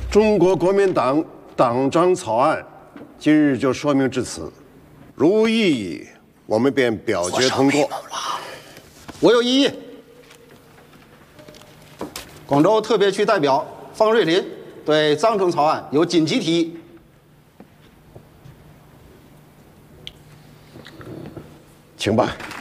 中国国民党党章草案今日就说明至此，如异议，我们便表决通过。 我有异议。广州特别区代表方瑞林对章程草案有紧急提议。 请吧。